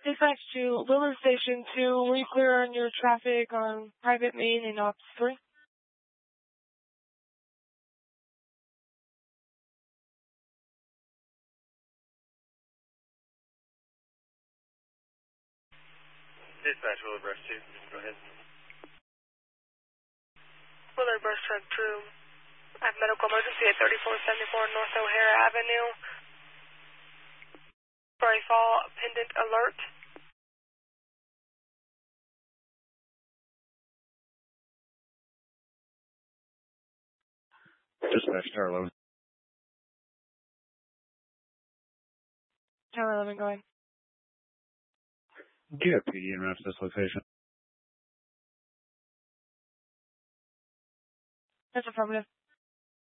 Dispatch to Willard Station 2. Were you clear on your traffic on Private Main and Ops 3? Dispatch, Willard Brush 2. Go ahead. Willard Brush Truck 2. I have medical emergency at 3474 North O'Hara Avenue for a fall pendant alert. Dispatch, Tower 11. Tower 11, go ahead. Do you have PD en route to this location? That's affirmative.